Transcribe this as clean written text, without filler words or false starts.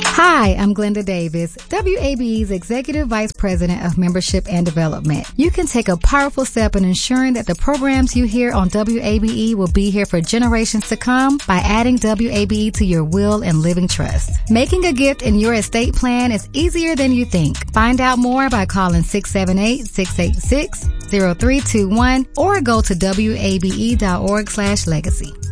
Hi, I'm Glenda Davis, WABE's Executive Vice President of Membership and Development. You can take a powerful step in ensuring that the programs you hear on WABE will be here for generations to come by adding WABE to your will and living trust. Making a gift in your estate plan is easier than you think. Find out more by calling 678-686-0321 or go to wabe.org/legacy.